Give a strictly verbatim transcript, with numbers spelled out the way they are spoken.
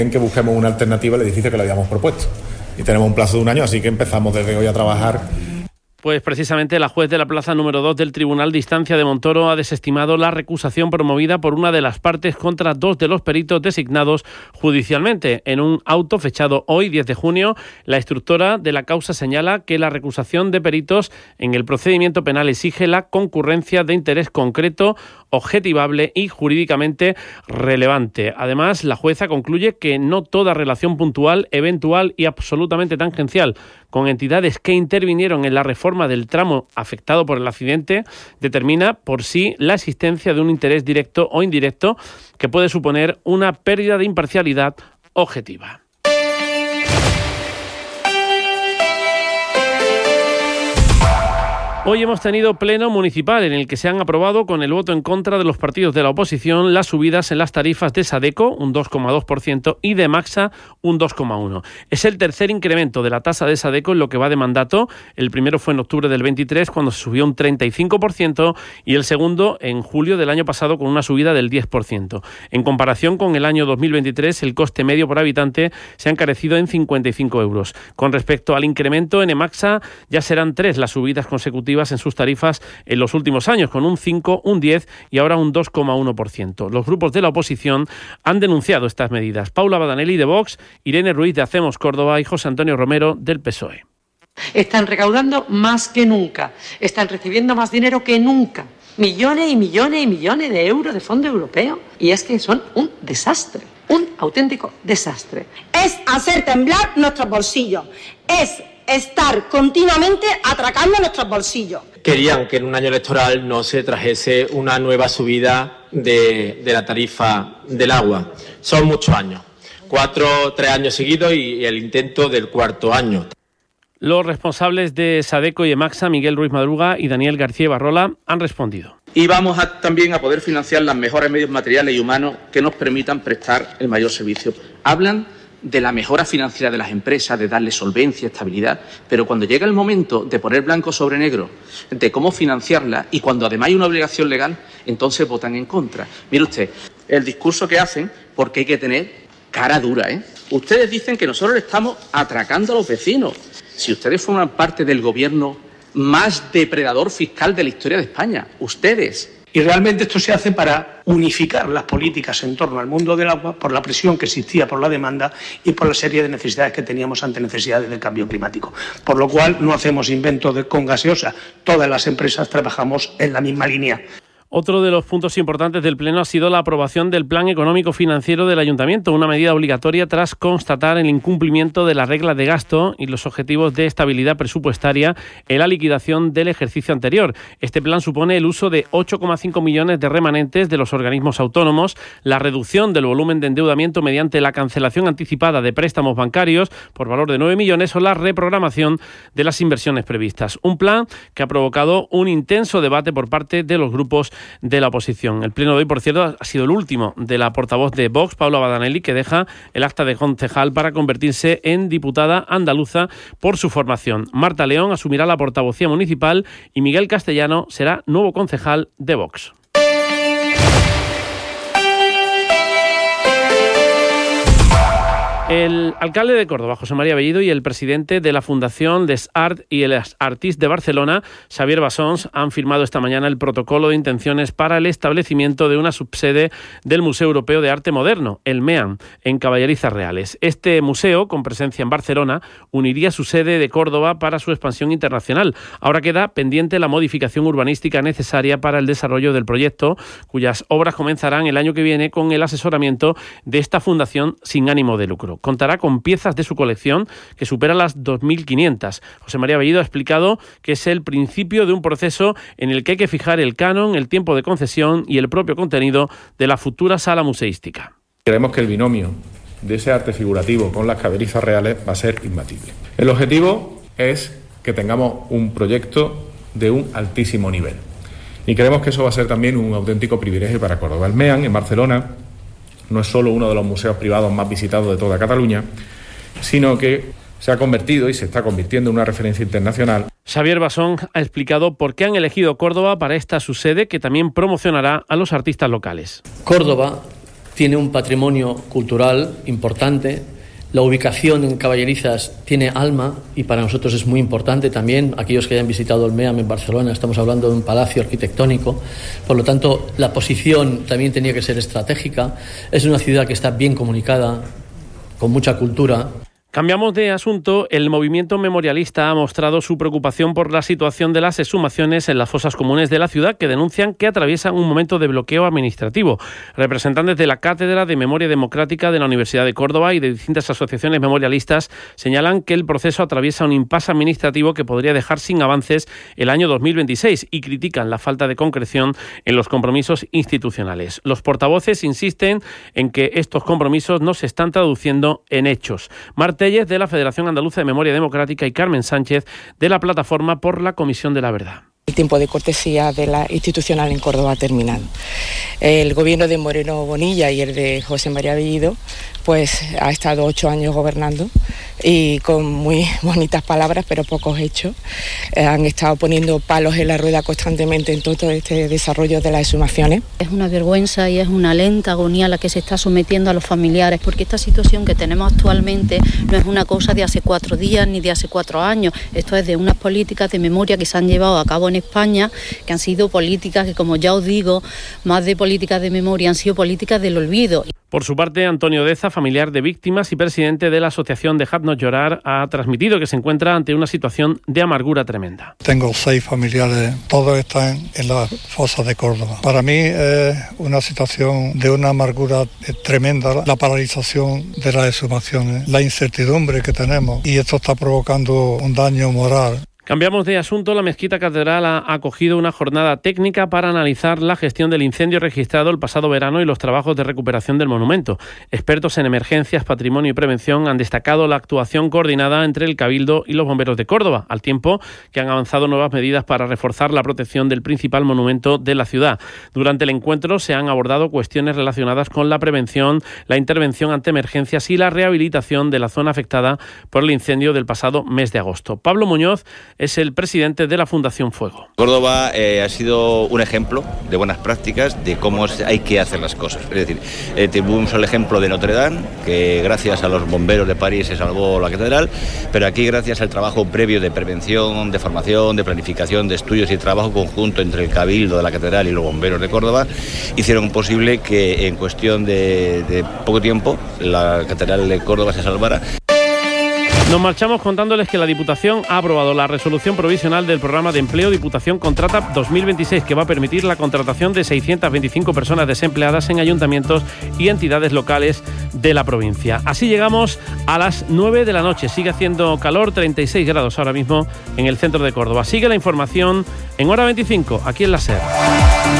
En que busquemos una alternativa al edificio que le habíamos propuesto. Y tenemos un plazo de un año, así que empezamos desde hoy a trabajar. Pues precisamente la juez de la plaza número dos del Tribunal de Instancia de Montoro ha desestimado la recusación promovida por una de las partes contra dos de los peritos designados judicialmente. En un auto fechado hoy, diez de junio, la instructora de la causa señala que la recusación de peritos en el procedimiento penal exige la concurrencia de interés concreto, objetivable y jurídicamente relevante. Además, la jueza concluye que no toda relación puntual, eventual y absolutamente tangencial con entidades que intervinieron en la reforma del tramo afectado por el accidente determina por sí la existencia de un interés directo o indirecto que puede suponer una pérdida de imparcialidad objetiva. Hoy hemos tenido pleno municipal en el que se han aprobado con el voto en contra de los partidos de la oposición las subidas en las tarifas de Sadeco, un dos coma dos por ciento, y de Maxa, un dos coma uno por ciento. Es el tercer incremento de la tasa de Sadeco en lo que va de mandato. El primero fue en octubre del veintitrés, cuando se subió un treinta y cinco por ciento, y el segundo en julio del año pasado con una subida del diez por ciento. En comparación con el año dos mil veintitrés, el coste medio por habitante se ha encarecido en cincuenta y cinco euros. Con respecto al incremento en Emaxa, ya serán tres las subidas consecutivas en sus tarifas en los últimos años, con un cinco, un diez y ahora un dos coma uno por ciento. Los grupos de la oposición han denunciado estas medidas. Paula Badanelli de Vox, Irene Ruiz de Hacemos Córdoba y José Antonio Romero del P S O E. Están recaudando más que nunca, están recibiendo más dinero que nunca, millones y millones y millones de euros de fondo europeo, y es que son un desastre, un auténtico desastre. Es hacer temblar nuestros bolsillos, es estar continuamente atracando nuestros bolsillos. Querían que en un año electoral no se trajese una nueva subida de, de la tarifa del agua. Son muchos años, cuatro, tres años seguidos y el intento del cuarto año. Los responsables de Sadeco y Emaxa, Miguel Ruiz Madruga y Daniel García Barrola, han respondido. Y vamos a, también a poder financiar los mejores medios materiales y humanos que nos permitan prestar el mayor servicio. Hablan de la mejora financiera de las empresas, de darle solvencia, estabilidad, pero cuando llega el momento de poner blanco sobre negro de cómo financiarla y cuando además hay una obligación legal, entonces votan en contra. Mire usted, el discurso que hacen, porque hay que tener cara dura, ¿eh? Ustedes dicen que nosotros le estamos atracando a los vecinos. Si ustedes forman parte del gobierno más depredador fiscal de la historia de España, ustedes. Y realmente esto se hace para unificar las políticas en torno al mundo del agua por la presión que existía por la demanda y por la serie de necesidades que teníamos ante necesidades del cambio climático. Por lo cual no hacemos invento de, con gaseosa. Todas las empresas trabajamos en la misma línea. Otro de los puntos importantes del Pleno ha sido la aprobación del Plan Económico Financiero del Ayuntamiento, una medida obligatoria tras constatar el incumplimiento de las reglas de gasto y los objetivos de estabilidad presupuestaria en la liquidación del ejercicio anterior. Este plan supone el uso de ocho coma cinco millones de remanentes de los organismos autónomos, la reducción del volumen de endeudamiento mediante la cancelación anticipada de préstamos bancarios por valor de nueve millones o la reprogramación de las inversiones previstas. Un plan que ha provocado un intenso debate por parte de los grupos de la oposición. El pleno de hoy, por cierto, ha sido el último de la portavoz de Vox, Paula Badanelli, que deja el acta de concejal para convertirse en diputada andaluza por su formación. Marta León asumirá la portavocía municipal y Miguel Castellano será nuevo concejal de Vox. El alcalde de Córdoba, José María Bellido, y el presidente de la Fundación Les Arts y Les Artistes de Barcelona, Xavier Bassons, han firmado esta mañana el protocolo de intenciones para el establecimiento de una subsede del Museo Europeo de Arte Moderno, el MEAN, en Caballerizas Reales. Este museo, con presencia en Barcelona, uniría su sede de Córdoba para su expansión internacional. Ahora queda pendiente la modificación urbanística necesaria para el desarrollo del proyecto, cuyas obras comenzarán el año que viene con el asesoramiento de esta fundación sin ánimo de lucro. Contará con piezas de su colección que supera las dos mil quinientas. José María Bellido ha explicado que es el principio de un proceso en el que hay que fijar el canon, el tiempo de concesión y el propio contenido de la futura sala museística. Creemos que el binomio de ese arte figurativo con las caballerizas reales va a ser imbatible. El objetivo es que tengamos un proyecto de un altísimo nivel. Y creemos que eso va a ser también un auténtico privilegio para Córdoba. El MEAN, en Barcelona, no es solo uno de los museos privados más visitados de toda Cataluña, sino que se ha convertido y se está convirtiendo en una referencia internacional. Xavier Bassons ha explicado por qué han elegido Córdoba para esta su sede, que también promocionará a los artistas locales. Córdoba tiene un patrimonio cultural importante. La ubicación en Caballerizas tiene alma y para nosotros es muy importante también. Aquellos que hayan visitado el MEAM en Barcelona, estamos hablando de un palacio arquitectónico. Por lo tanto, la posición también tenía que ser estratégica. Es una ciudad que está bien comunicada, con mucha cultura. Cambiamos de asunto. El movimiento memorialista ha mostrado su preocupación por la situación de las exhumaciones en las fosas comunes de la ciudad, que denuncian que atraviesan un momento de bloqueo administrativo. Representantes de la Cátedra de Memoria Democrática de la Universidad de Córdoba y de distintas asociaciones memorialistas señalan que el proceso atraviesa un impasse administrativo que podría dejar sin avances el año dos mil veintiséis y critican la falta de concreción en los compromisos institucionales. Los portavoces insisten en que estos compromisos no se están traduciendo en hechos. Marta Tellez, de la Federación Andaluza de Memoria Democrática, y Carmen Sánchez, de la Plataforma por la Comisión de la Verdad. El tiempo de cortesía de la institucional en Córdoba ha terminado. El gobierno de Moreno Bonilla y el de José María Bellido pues ha estado ocho años gobernando y con muy bonitas palabras pero pocos hechos. Eh, han estado poniendo palos en la rueda constantemente en todo este desarrollo de las exhumaciones. Es una vergüenza y es una lenta agonía a la que se está sometiendo a los familiares, porque esta situación que tenemos actualmente no es una cosa de hace cuatro días ni de hace cuatro años. Esto es de unas políticas de memoria que se han llevado a cabo en España, que han sido políticas que, como ya os digo, más de políticas de memoria, han sido políticas del olvido. Por su parte, Antonio Deza, familiar de víctimas y presidente de la asociación Dejadnos Llorar, ha transmitido que se encuentra ante una situación de amargura tremenda. Tengo seis familiares, todos están en la fosa de Córdoba. Para mí es una situación de una amargura tremenda, la paralización de las exhumaciones, la incertidumbre que tenemos, y esto está provocando un daño moral. Cambiamos de asunto. La Mezquita Catedral ha acogido una jornada técnica para analizar la gestión del incendio registrado el pasado verano y los trabajos de recuperación del monumento. Expertos en emergencias, patrimonio y prevención han destacado la actuación coordinada entre el Cabildo y los bomberos de Córdoba, al tiempo que han avanzado nuevas medidas para reforzar la protección del principal monumento de la ciudad. Durante el encuentro se han abordado cuestiones relacionadas con la prevención, la intervención ante emergencias y la rehabilitación de la zona afectada por el incendio del pasado mes de agosto. Pablo Muñoz es el presidente de la Fundación Fuego. Córdoba eh, ha sido un ejemplo de buenas prácticas de cómo hay que hacer las cosas. Es decir, eh, tuvimos el ejemplo de Notre Dame, que gracias a los bomberos de París se salvó la catedral, pero aquí gracias al trabajo previo de prevención, de formación, de planificación, de estudios y trabajo conjunto entre el Cabildo de la catedral y los bomberos de Córdoba, hicieron posible que en cuestión de, de poco tiempo la catedral de Córdoba se salvara. Nos marchamos contándoles que la Diputación ha aprobado la resolución provisional del programa de empleo Diputación Contrata dos mil veintiséis, que va a permitir la contratación de seiscientas veinticinco personas desempleadas en ayuntamientos y entidades locales de la provincia. Así llegamos a las nueve de la noche. Sigue haciendo calor, treinta y seis grados ahora mismo en el centro de Córdoba. Sigue la información en hora veinticinco, aquí en la SER.